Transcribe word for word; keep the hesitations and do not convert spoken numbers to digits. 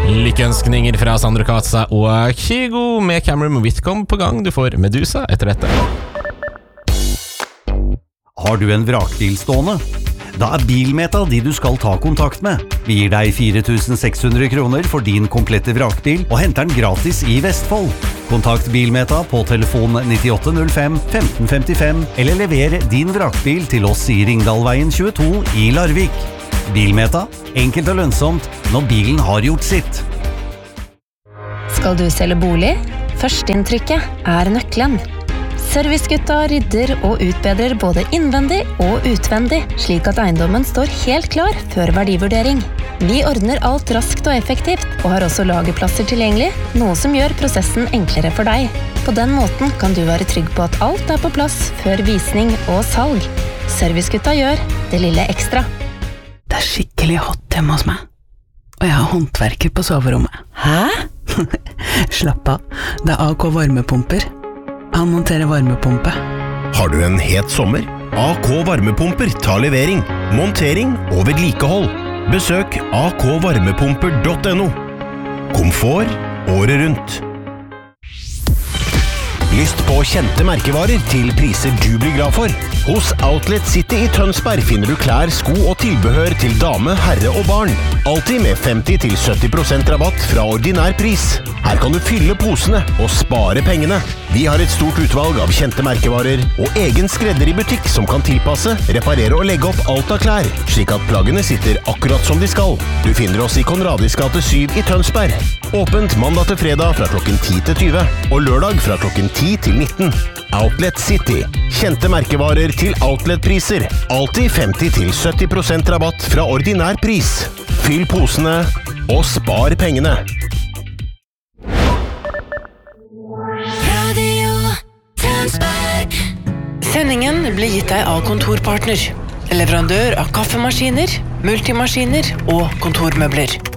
Lykkønskninger fra Sandro Katza og Kygo med Cameron Whitcomb på gang. Du får Medusa etter dette. Har du en vrakbil stående? Da er Bilmeta de du skal ta kontakt med. Vi gir deg fire tusen seks hundre kroner for din komplette vrakbil og henter den gratis i Vestfold. Kontakt Bilmeta på telefon nittiåtte null fem femten femtifem eller lever din vrakbil til oss i Ringdalveien tjueto i Larvik. Bilmeta, enkelt og lønnsomt når bilen har gjort sitt. Skal du selge bolig? Førsteinntrykket er nøkkelen. Servicegutta rydder og utbedrer både innvendig og utvendig, slik at eiendommen står helt klar før verdivurdering. Vi ordner alt raskt og effektivt, og har også lagerplasser tilgjengelig, noe som gjør prosessen enklere for deg. På den måten kan du være trygg på at alt er på plass før visning og salg. Servicegutta gjør det lille ekstra. Det er skikkelig hot hjemme hos meg, og jeg har håndverker på soverommet. Hæ? Slapp av, det er A K varmepumper. Han monterer varmepumpe. Har du en het sommer? A K varmepumper tar levering, montering og vedlikehold. Besøk a k varmepumper punktum no. Komfort året rundt. Lyst på kjente merkevarer til priser du blir glad for? Hos Outlet City i Tønsberg finner du klær, sko og tilbehør til dame, herre og barn. Alltid med femti til sytti prosent rabatt fra ordinær pris. Her kan du fylle posene og spare pengene. Vi har et stort utvalg av kjente merkevarer og egen skredder i butikk som kan tilpasse, reparere og legge opp alt av klær, slik at plaggene sitter akkurat som de skal. Du finner oss i Konradis gate syv i Tønsberg. Åpent mandag til fredag fra klokken ti til tyve og lørdag fra klokken ti til nitten. Outlet City. Kjente merkevarer til outletpriser. Alltid femti til sytti prosent rabatt fra ordinær pris. Fyll posene og spar pengene. Radio Tønsberg. Sendingen blir gitt deg av Kontorpartner, leverandør av kaffemaskiner, multimaskiner og kontormøbler.